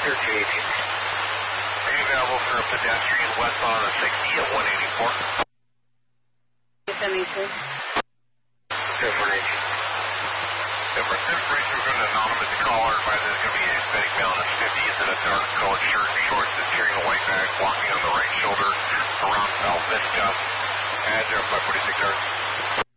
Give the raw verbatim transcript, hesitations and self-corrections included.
two eighteen. Are you available for a pedestrian west on the sixty at one eighty-four? seventy-two. one eighteen. Different information we're going to anonymous caller. Advise there's going to be a Hispanic male in his fifties in a dark colored shirt and shorts and carrying a white bag, walking on the right shoulder around Val Vista. Address five forty-six hours.